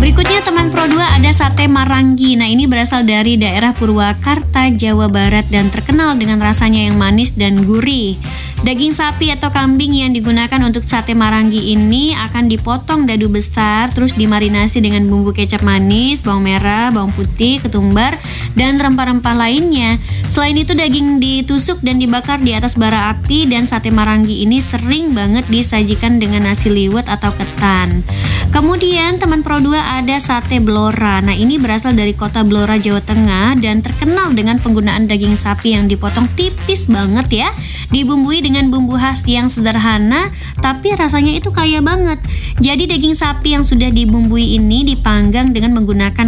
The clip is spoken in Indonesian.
Berikutnya teman Pro 2 ada sate Marangi. Nah, ini berasal dari daerah Purwakarta, Jawa Barat dan terkenal dengan rasanya yang manis dan gurih. Daging sapi atau kambing yang digunakan untuk sate Marangi ini akan dipotong dadu besar, terus dimarinasi dengan bumbu kecap manis, bawang merah, bawang putih, ketumbar, dan rempah-rempah lainnya. Selain itu daging ditusuk dan dibakar di atas bara api, dan sate Marangi ini sering banget disajikan dengan nasi liwet atau ketan. Kemudian teman Pro 2 ada sate Blora. Nah, ini berasal dari kota Blora, Jawa Tengah dan terkenal dengan penggunaan daging sapi yang dipotong tipis banget ya. Dibumbui dengan bumbu khas yang sederhana tapi rasanya itu kaya banget. Jadi daging sapi yang sudah dibumbui ini dipanggang dengan menggunakan